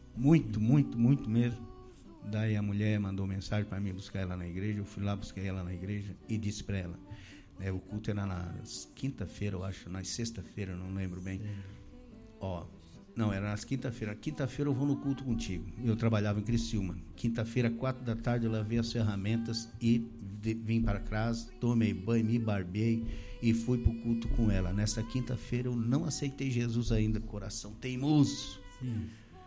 muito, muito, muito mesmo. Daí a mulher mandou mensagem para mim buscar ela na igreja. Eu fui lá, busquei ela na igreja e disse para ela, o culto era na quinta-feira, eu acho, na sexta-feira, não lembro bem. Não, era nas quinta-feira. Quinta-feira eu vou no culto contigo. Eu trabalhava em Criciúma. Quinta-feira, 4 da tarde, eu lavei as ferramentas e vim para casa, tomei banho, me barbei e fui para o culto com ela. Nessa quinta-feira eu não aceitei Jesus ainda, coração teimoso. Sim.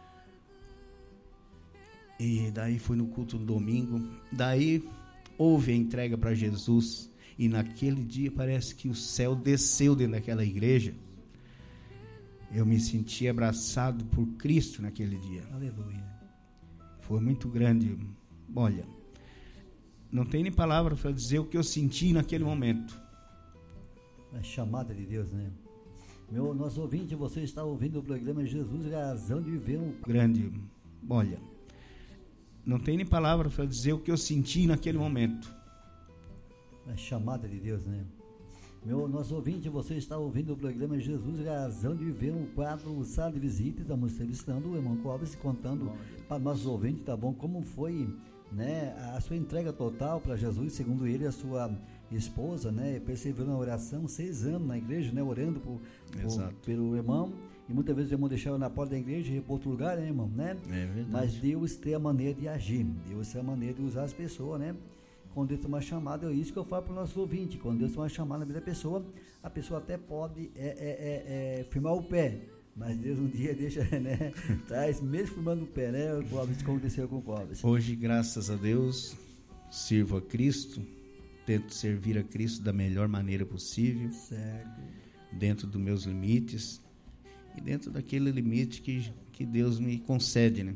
E daí fui no culto no domingo. Daí houve a entrega para Jesus. E naquele dia parece que o céu desceu dentro daquela igreja. Eu me senti abraçado por Cristo naquele dia. Aleluia. Foi muito grande. Olha, não tem nem palavra para dizer o que eu senti naquele momento. A chamada de Deus, né? Meu nosso ouvinte, você está ouvindo o programa Jesus, Razão de Viver um grande. Olha, não tem nem palavra para dizer o que eu senti naquele momento. A chamada de Deus, né? Meu nosso ouvinte, você está ouvindo o programa Jesus, Razão de Viver, um quadro Sala de Visita. Estamos entrevistando o irmão Clóvis, contando para nossos ouvintes, tá bom? Como foi, né, a sua entrega total para Jesus, segundo ele, a sua esposa, né? Perseverou na oração, 6 anos na igreja, né? Orando pelo irmão. E muitas vezes o irmão deixava na porta da igreja e ia para outro lugar, né, irmão? Né? É verdade. Mas Deus tem a maneira de agir, Deus tem a maneira de usar as pessoas, né? Quando Deus tem uma chamada, é isso que eu falo para o nosso ouvinte. Quando Deus tem uma chamada na vida da pessoa, a pessoa até pode firmar o pé, mas Deus um dia deixa, né? Traz, mesmo firmando o pé, né? O Clóvis, como aconteceu com o Clóvis. Hoje, graças a Deus, sirvo a Cristo, tento servir a Cristo da melhor maneira possível, certo, dentro dos meus limites e dentro daquele limite que Deus me concede, né?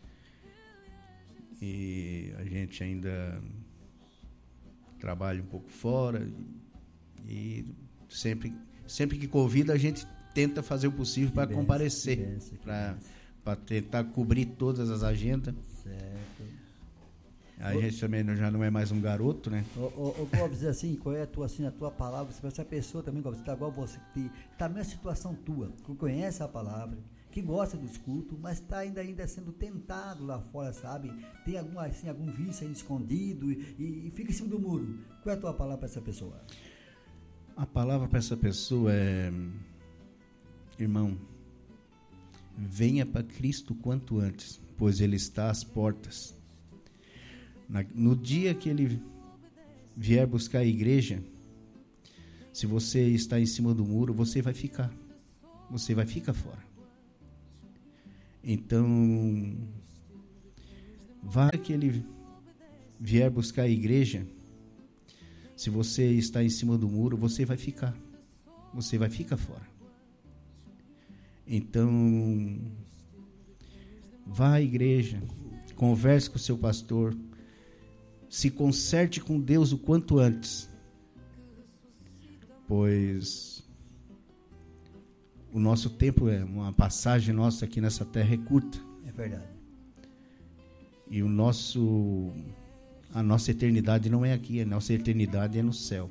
E a gente ainda trabalha um pouco fora e sempre que convida a gente tenta fazer o possível para comparecer, para tentar cobrir todas as agendas. Certo. A gente também já não é mais um garoto, né? Ô Clóvis, assim, qual é a tua palavra? Se essa pessoa também, Clóvis, está igual você, que está na mesma situação tua, que conhece a palavra, que gosta dos cultos, mas está ainda sendo tentado lá fora, sabe? Tem algum vício ainda escondido e fica em cima do muro. Qual é a tua palavra para essa pessoa? A palavra para essa pessoa é: irmão, venha para Cristo quanto antes, pois Ele está às portas. No dia que Ele vier buscar a igreja, se você está em cima do muro, você vai ficar fora. Então, vai que Ele vier buscar a igreja, se você está em cima do muro, você vai ficar fora. Então, vá à igreja, converse com o seu pastor, se conserte com Deus o quanto antes, pois o nosso tempo uma passagem nossa aqui nessa terra é curta. É verdade. E a nossa eternidade não é aqui, a nossa eternidade é no céu.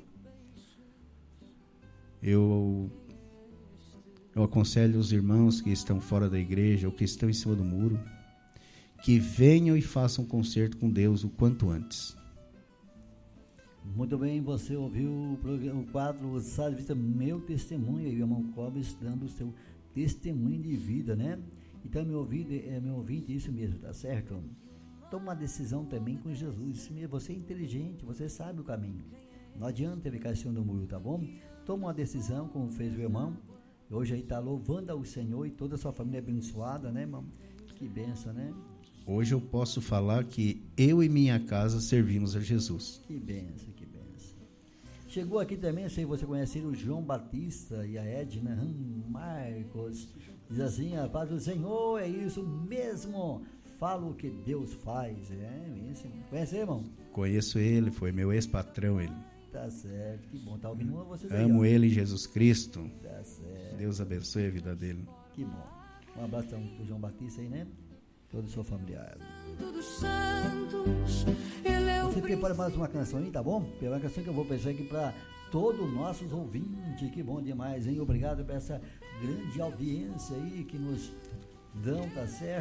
Eu aconselho os irmãos que estão fora da igreja ou que estão em cima do muro, que venham e façam um concerto com Deus o quanto antes. Muito bem, você ouviu o quadro Sala de Visita, meu testemunho, e o irmão Clóvis dando o seu testemunho de vida, né? Então, meu ouvinte, isso mesmo, tá certo? Toma uma decisão também com Jesus. Você é inteligente, você sabe o caminho. Não adianta ficar em cima do muro, tá bom? Toma uma decisão, como fez o irmão. Hoje aí tá louvando ao Senhor e toda a sua família abençoada, né, irmão? Que benção, né? Hoje eu posso falar que eu e minha casa servimos a Jesus. Que benção, que benção. Chegou aqui também, sei que você conhece o João Batista e a Edna Marcos. Diz assim: a paz do Senhor, é isso mesmo. Fala o que Deus faz. É isso. Conhece, irmão? Conheço ele, foi meu ex-patrão ele. Tá certo, que bom. Tá ouvindo vocês aí? Amo ele, Jesus Cristo. Tá certo. Deus abençoe a vida dele. Que bom. Um abraço pro João Batista aí, né? Todo o seu familiar. Você prepara mais uma canção aí, tá bom? Pela uma canção que eu vou pensar aqui para todos os nossos ouvintes. Que bom demais, hein? Obrigado por essa grande audiência aí que nos dão, tá certo?